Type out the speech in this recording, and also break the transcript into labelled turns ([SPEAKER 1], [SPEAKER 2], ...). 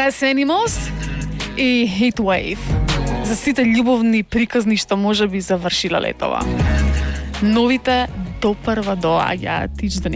[SPEAKER 1] Glass Animals и Heatwave. За сите љубовни приказни што може би завршила летова. Новите допрва доаѓаат, тич да